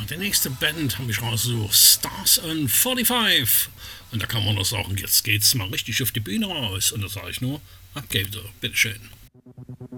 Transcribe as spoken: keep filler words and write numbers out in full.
die nächste Band habe ich rausgesucht, Stars on fünfundvierzig. Und da kann man nur sagen, jetzt geht's mal richtig auf die Bühne raus. Und da sage ich nur, ab geht's, bitteschön.